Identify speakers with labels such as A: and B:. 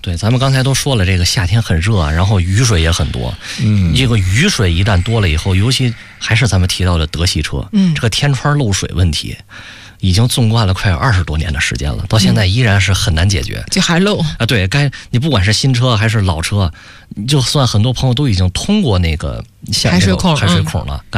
A: 对，咱们刚才都说了，这个夏天很热，然后雨水也很多。这个雨水一旦多了以后，尤其还是咱们提到的德系车，这个天窗漏水问题，已经纵贯了快有20多年的时间了，到现在依然是很难解决，
B: 就还漏
A: 啊。对，你不管是新车还是老车，就算很多朋友都已经通过那个
B: 排水孔
A: 了。